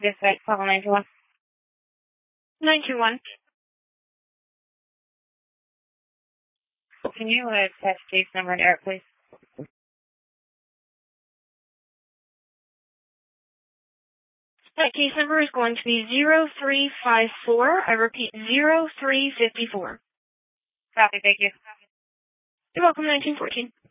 Dispatch, call 921. 921. Can you test case number and error, please? That case number is going to be 0354. I repeat, 0354. Copy, thank you. You're welcome, 1914.